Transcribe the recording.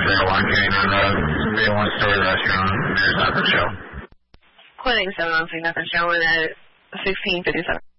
1 Canyon Road, be a one-story restaurant. There's nothing showing. Quitting 716, nothing showing at 1657.